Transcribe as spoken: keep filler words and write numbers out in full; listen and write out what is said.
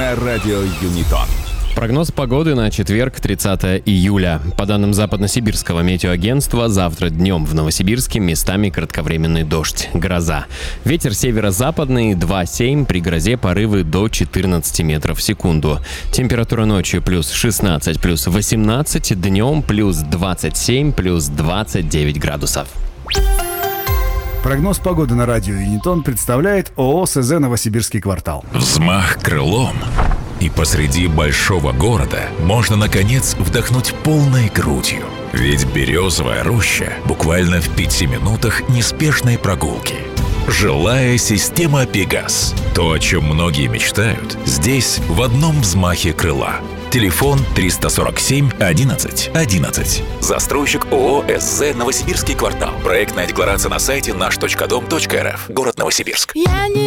на радио Юнитон. Прогноз погоды на четверг, тридцатое июля. По данным Западно-Сибирского метеоагентства, завтра днем в Новосибирске местами кратковременный дождь, гроза. Ветер северо-западный два семь, при грозе порывы до четырнадцать метров в секунду. Температура ночью плюс шестнадцать, плюс восемнадцать, днем плюс двадцать семь, плюс двадцать девять градусов. Прогноз погоды на радио Юнитон представляет ООО СЗ «Новосибирский квартал». Взмах крылом. И посреди большого города можно, наконец, вдохнуть полной грудью. Ведь Березовая роща буквально в пяти минутах неспешной прогулки. Жилая система «Пегас». То, о чем многие мечтают, здесь в одном взмахе крыла. Телефон триста сорок семь одиннадцать одиннадцать. Застройщик ООО СЗ «Новосибирский квартал». Проектная декларация на сайте наш точка дом точка эр эф. Город Новосибирск.